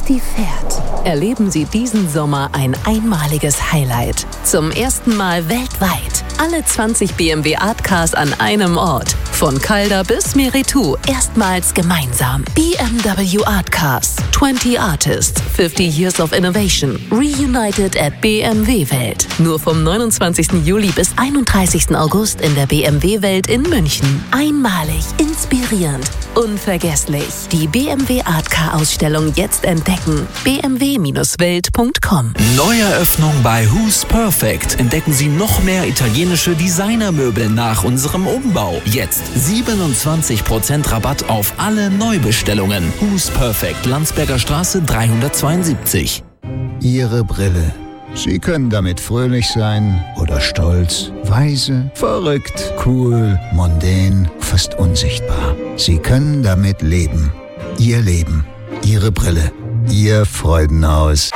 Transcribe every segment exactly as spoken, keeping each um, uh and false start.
Christi fährt, erleben Sie diesen Sommer ein einmaliges Highlight. Zum ersten Mal weltweit. Alle zwanzig B M W Artcars an einem Ort. Von Calder bis Meritou, erstmals gemeinsam. B M W Artcars. zwanzig Artists, fifty Years of Innovation. Reunited at B M W Welt. Nur vom neunundzwanzigsten Juli bis einunddreißigsten August in der B M W Welt in München. Einmalig, inspirierend, unvergesslich. Die B M W Artcar-Ausstellung jetzt entdecken. b m w Bindestrich welt punkt com. Neueröffnung bei Who's Perfect. Entdecken Sie noch mehr italienische Designermöbel nach unserem Umbau. Jetzt siebenundzwanzig Prozent Rabatt auf alle Neubestellungen. Who's Perfect, Landsberger Straße dreihundertzweiundsiebzig. Ihre Brille. Sie können damit fröhlich sein oder stolz, weise, verrückt, cool, mondän, fast unsichtbar. Sie können damit leben. Ihr Leben. Ihre Brille. Ihr Freudenhaus.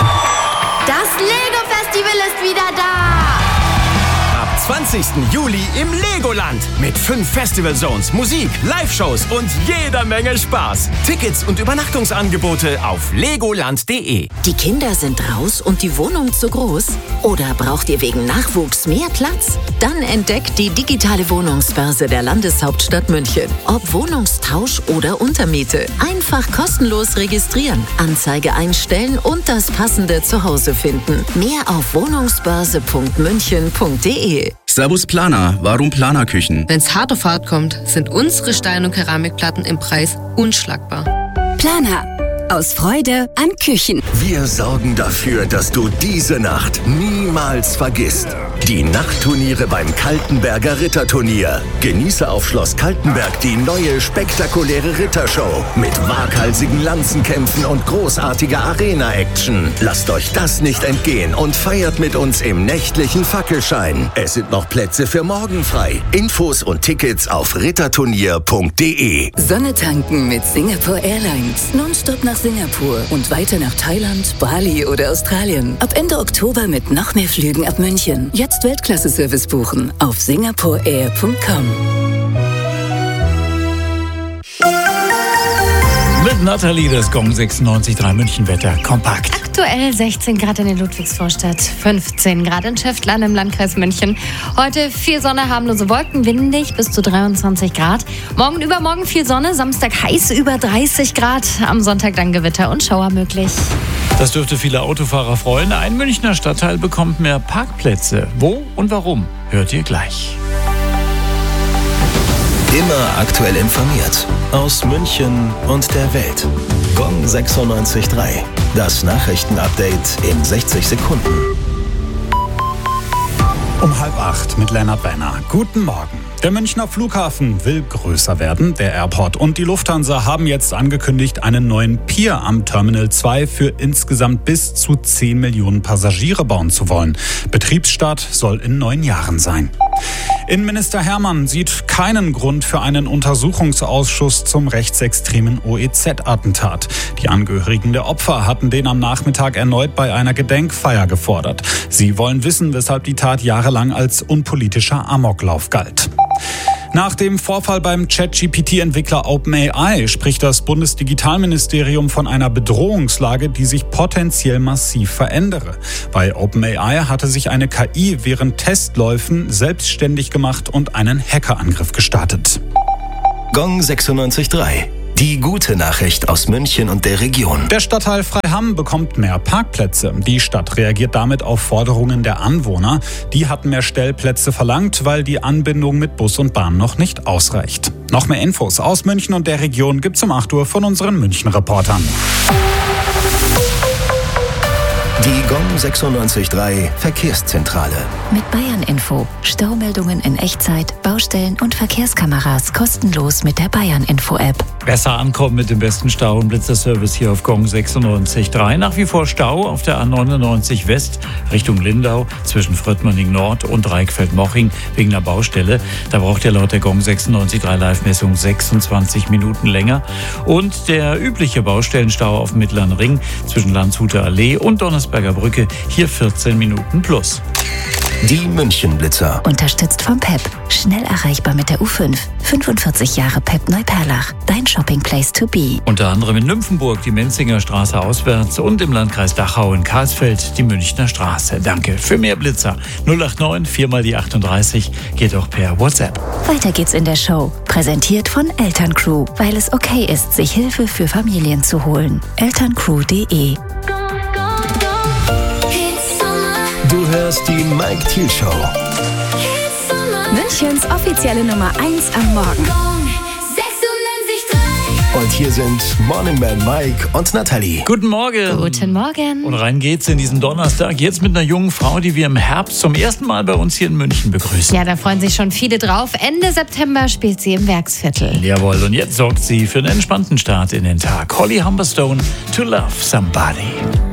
Das Lego-Festival ist wieder da! Ab zwanzigsten Juli im Legoland mit fünf Festival-Zones, Musik, Live-Shows und jeder Menge Spaß. Tickets und Übernachtungsangebote auf legoland punkt de. Die Kinder sind raus und die Wohnung zu groß? Oder braucht ihr wegen Nachwuchs mehr Platz? Dann entdeckt die digitale Wohnungsbörse der Landeshauptstadt München. Ob Wohnungstausch oder Untermiete. Einfach kostenlos registrieren, Anzeige einstellen und das passende Zuhause finden. Mehr auf wohnungsbörse punkt münchen punkt de. Servus Planer, warum Planerküchen? Wenn's hart auf hart kommt, sind unsere Stein- und Keramikplatten im Preis unschlagbar. Planer. Aus Freude an Küchen. Wir sorgen dafür, dass du diese Nacht niemals vergisst. Die Nachtturniere beim Kaltenberger Ritterturnier. Genieße auf Schloss Kaltenberg die neue spektakuläre Rittershow mit waghalsigen Lanzenkämpfen und großartiger Arena-Action. Lasst euch das nicht entgehen und feiert mit uns im nächtlichen Fackelschein. Es sind noch Plätze für morgen frei. Infos und Tickets auf ritterturnier punkt de. Sonne tanken mit Singapore Airlines. Nonstop nach Singapur und weiter nach Thailand, Bali oder Australien. Ab Ende Oktober mit noch mehr Flügen ab München. Jetzt Weltklasse-Service buchen auf singapore air punkt com. Mit Nathalie, das Gong sechsundneunzig Komma drei München Wetter kompakt. Aktuell sechzehn Grad in der Ludwigsvorstadt, fünfzehn Grad in Schäftlarn im Landkreis München. Heute viel Sonne, harmlose Wolken, windig bis zu dreiundzwanzig Grad. Morgen übermorgen viel Sonne, Samstag heiß über dreißig Grad. Am Sonntag dann Gewitter und Schauer möglich. Das dürfte viele Autofahrer freuen. Ein Münchner Stadtteil bekommt mehr Parkplätze. Wo und warum, hört ihr gleich. Immer aktuell informiert. Aus München und der Welt. Gong sechsundneunzig Komma drei. Das Nachrichtenupdate in sechzig Sekunden. Um halb acht mit Lennart Benner. Guten Morgen. Der Münchner Flughafen will größer werden. Der Airport und die Lufthansa haben jetzt angekündigt, einen neuen Pier am Terminal zwei für insgesamt bis zu zehn Millionen Passagiere bauen zu wollen. Betriebsstart soll in neun Jahren sein. Innenminister Hermann sieht keinen Grund für einen Untersuchungsausschuss zum rechtsextremen O E Z-Attentat. Die Angehörigen der Opfer hatten den am Nachmittag erneut bei einer Gedenkfeier gefordert. Sie wollen wissen, weshalb die Tat jahrelang als unpolitischer Amoklauf galt. Nach dem Vorfall beim Chat-G P T-Entwickler OpenAI spricht das Bundesdigitalministerium von einer Bedrohungslage, die sich potenziell massiv verändere. Bei OpenAI hatte sich eine K I während Testläufen selbstständig gemacht und einen Hackerangriff gestartet. Gong sechsundneunzig Komma drei. Die gute Nachricht aus München und der Region. Der Stadtteil Freiham bekommt mehr Parkplätze. Die Stadt reagiert damit auf Forderungen der Anwohner. Die hatten mehr Stellplätze verlangt, weil die Anbindung mit Bus und Bahn noch nicht ausreicht. Noch mehr Infos aus München und der Region gibt's um acht Uhr von unseren München-Reportern. Die Gong sechsundneunzig Komma drei Verkehrszentrale. Mit Bayern Info. Staumeldungen in Echtzeit, Baustellen und Verkehrskameras kostenlos mit der Bayern Info App. Besser ankommen mit dem besten Stau- und Blitzerservice hier auf Gong sechsundneunzig Komma drei. Nach wie vor Stau auf der A neunundneunzig West Richtung Lindau zwischen Fröttmanning Nord und Reichfeld-Moching wegen der Baustelle. Da braucht ihr laut der Gong sechsundneunzig Komma drei Live-Messung sechsundzwanzig Minuten länger. Und der übliche Baustellenstau auf dem Mittleren Ring zwischen Landshuter Allee und Donnersberger Brücke hier vierzehn Minuten plus. Die München-Blitzer. Unterstützt vom P E P. Schnell erreichbar mit der U fünf. fünfundvierzig Jahre P E P Neuperlach. Dein Shopping Place to be. Unter anderem in Nymphenburg die Menzinger Straße auswärts und im Landkreis Dachau in Karlsfeld die Münchner Straße. Danke. Für mehr Blitzer null acht neun vier mal die achtunddreißig geht auch per WhatsApp. Weiter geht's in der Show. Präsentiert von Elterncrew, weil es okay ist, sich Hilfe für Familien zu holen. elterncrew punkt de. Du hörst die Mike Thiel Show. Münchens offizielle Nummer eins am Morgen. Und hier sind Morning Man Mike und Nathalie. Guten Morgen. Guten Morgen. Und rein geht's in diesen Donnerstag. Jetzt mit einer jungen Frau, die wir im Herbst zum ersten Mal bei uns hier in München begrüßen. Ja, da freuen sich schon viele drauf. Ende September spielt sie im Werksviertel. Jawohl, und jetzt sorgt sie für einen entspannten Start in den Tag. Holly Humberstone, To Love Somebody.